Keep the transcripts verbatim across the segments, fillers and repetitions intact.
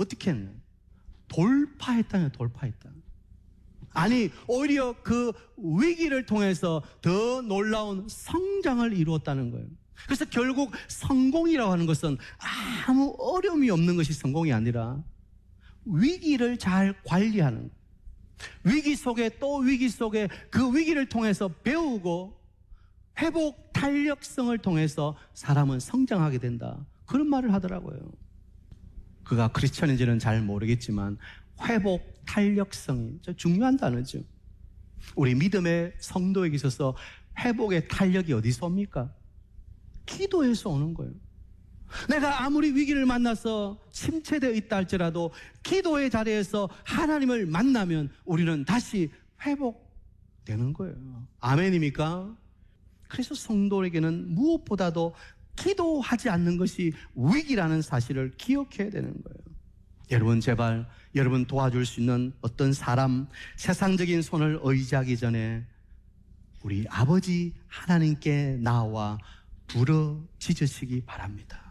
어떻게 했냐? 돌파했다며, 돌파했다. 아니, 오히려 그 위기를 통해서 더 놀라운 성장을 이루었다는 거예요. 그래서 결국 성공이라고 하는 것은 아무 어려움이 없는 것이 성공이 아니라 위기를 잘 관리하는 거예요. 위기 속에 또 위기 속에 그 위기를 통해서 배우고 회복 탄력성을 통해서 사람은 성장하게 된다. 그런 말을 하더라고요. 그가 크리스천인지는 잘 모르겠지만 회복 탄력성이 중요한 단어죠. 우리 믿음의 성도에게 있어서 회복의 탄력이 어디서 옵니까? 기도에서 오는 거예요. 내가 아무리 위기를 만나서 침체되어 있다 할지라도 기도의 자리에서 하나님을 만나면 우리는 다시 회복되는 거예요. 아멘입니까? 그래서 성도에게는 무엇보다도 기도하지 않는 것이 위기라는 사실을 기억해야 되는 거예요. 여러분, 제발 여러분 도와줄 수 있는 어떤 사람, 세상적인 손을 의지하기 전에 우리 아버지 하나님께 나와 부르짖으시기 바랍니다.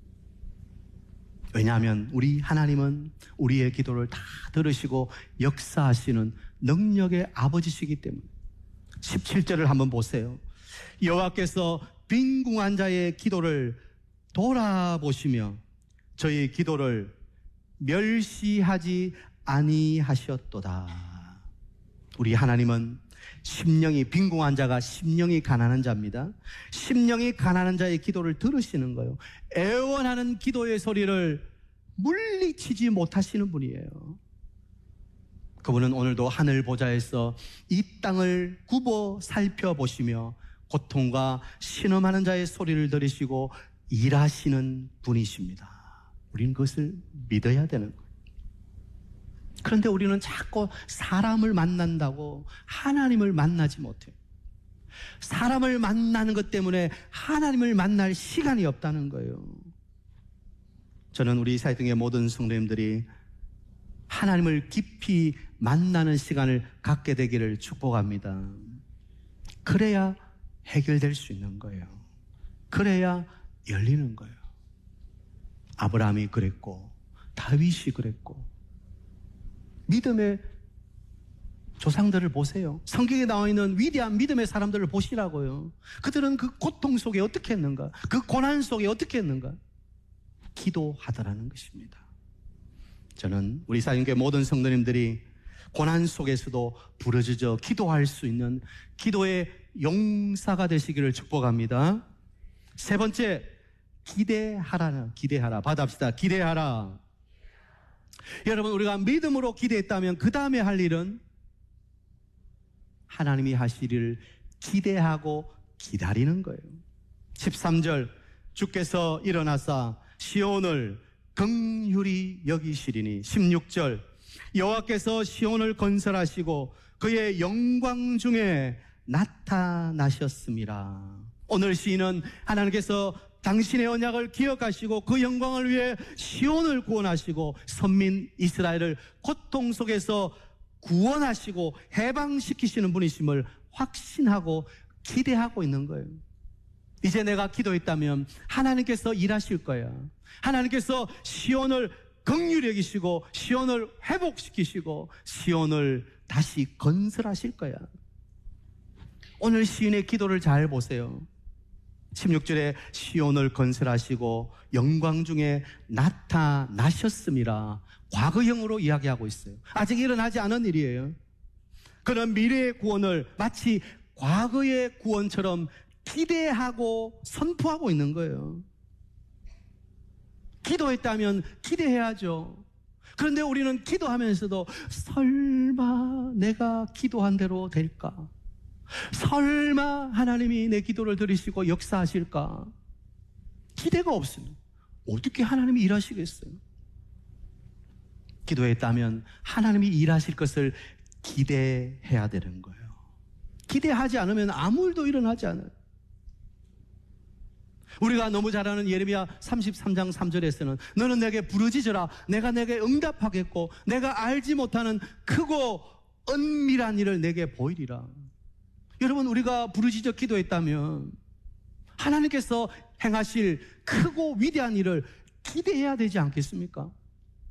왜냐하면 우리 하나님은 우리의 기도를 다 들으시고 역사하시는 능력의 아버지시기 때문에. 십칠 절을 한번 보세요. 여호와께서 빈궁한 자의 기도를 돌아보시며 저희 기도를 멸시하지 아니하셨도다. 우리 하나님은 심령이 빈궁한 자가 심령이 가난한 자입니다. 심령이 가난한 자의 기도를 들으시는 거예요. 애원하는 기도의 소리를 물리치지 못하시는 분이에요. 그분은 오늘도 하늘 보좌에서 이 땅을 굽어 살펴보시며 고통과 신음하는 자의 소리를 들으시고 일하시는 분이십니다. 우리는 그것을 믿어야 되는 거예요. 그런데 우리는 자꾸 사람을 만난다고 하나님을 만나지 못해요. 사람을 만나는 것 때문에 하나님을 만날 시간이 없다는 거예요. 저는 우리 사회등의 모든 성도님들이 하나님을 깊이 만나는 시간을 갖게 되기를 축복합니다. 그래야 해결될 수 있는 거예요. 그래야 열리는 거예요. 아브라함이 그랬고 다윗이 그랬고 믿음의 조상들을 보세요. 성경에 나와 있는 위대한 믿음의 사람들을 보시라고요. 그들은 그 고통 속에 어떻게 했는가? 그 고난 속에 어떻게 했는가? 기도하더라는 것입니다. 저는 우리 사랑교회 모든 성도님들이 고난 속에서도 부르짖어 기도할 수 있는 기도의 용사가 되시기를 축복합니다. 세 번째, 기대하라는 기대하라. 받아봅시다. 기대하라. 여러분, 우리가 믿음으로 기대했다면 그 다음에 할 일은 하나님이 하실 일을 기대하고 기다리는 거예요. 십삼 절, 주께서 일어나사 시온을 긍휼히 여기시리니. 십육 절, 여호와께서 시온을 건설하시고 그의 영광 중에 나타나셨습니다. 오늘 시인은 하나님께서 당신의 언약을 기억하시고 그 영광을 위해 시온을 구원하시고 선민 이스라엘을 고통 속에서 구원하시고 해방시키시는 분이심을 확신하고 기대하고 있는 거예요. 이제 내가 기도했다면 하나님께서 일하실 거야. 하나님께서 시온을 긍휼히 여기시고 시온을 회복시키시고 시온을 다시 건설하실 거야. 오늘 시인의 기도를 잘 보세요. 십육 절에 시온을 건설하시고 영광 중에 나타나셨음이라 과거형으로 이야기하고 있어요. 아직 일어나지 않은 일이에요. 그런 미래의 구원을 마치 과거의 구원처럼 기대하고 선포하고 있는 거예요. 기도했다면 기대해야죠. 그런데 우리는 기도하면서도 설마 내가 기도한 대로 될까? 설마 하나님이 내 기도를 들으시고 역사하실까? 기대가 없으면 어떻게 하나님이 일하시겠어요? 기도했다면 하나님이 일하실 것을 기대해야 되는 거예요. 기대하지 않으면 아무 일도 일어나지 않아요. 우리가 너무 잘 아는 예레미야 삼십삼 장 삼 절에서는 너는 내게 부르짖으라 내가 내게 응답하겠고 내가 알지 못하는 크고 은밀한 일을 내게 보이리라. 여러분, 우리가 부르짖어 기도했다면 하나님께서 행하실 크고 위대한 일을 기대해야 되지 않겠습니까?